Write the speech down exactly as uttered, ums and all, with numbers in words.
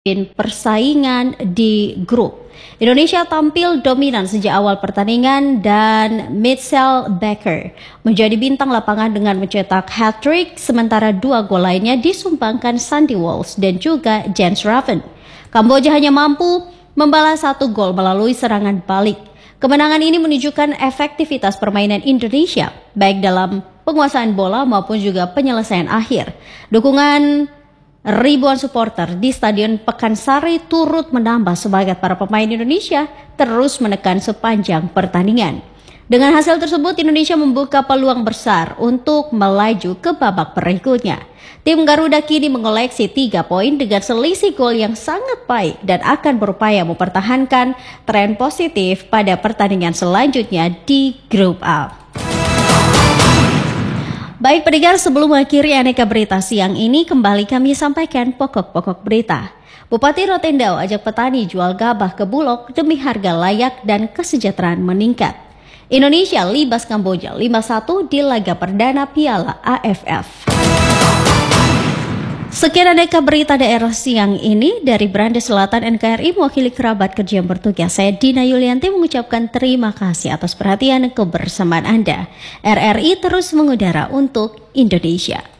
persaingan di grup. Indonesia tampil dominan sejak awal pertandingan dan Mitchell Baker menjadi bintang lapangan dengan mencetak hat-trick, sementara dua gol lainnya disumbangkan Sandy Walsh dan juga Jens Raven. Kamboja hanya mampu membalas satu gol melalui serangan balik. Kemenangan ini menunjukkan efektivitas permainan Indonesia, baik dalam penguasaan bola maupun juga penyelesaian akhir. Dukungan ribuan supporter di Stadion Pekansari turut menambah semangat para pemain Indonesia terus menekan sepanjang pertandingan. Dengan hasil tersebut, Indonesia membuka peluang besar untuk melaju ke babak berikutnya. Tim Garuda kini mengoleksi tiga poin dengan selisih gol yang sangat baik dan akan berupaya mempertahankan tren positif pada pertandingan selanjutnya di Grup A. Baik pendengar, sebelum mengakhiri Aneka Berita siang ini, kembali kami sampaikan pokok-pokok berita. Bupati Rotendao ajak petani jual gabah ke Bulog demi harga layak dan kesejahteraan meningkat. Indonesia libas Kamboja lima satu di laga perdana Piala A F F. Sekian Aneka Berita Daerah siang ini dari Brandes Selatan N K R I, mewakili kerabat kerja yang bertugas. Saya Dina Yulianti mengucapkan terima kasih atas perhatian dan kebersamaan Anda. R R I terus mengudara untuk Indonesia.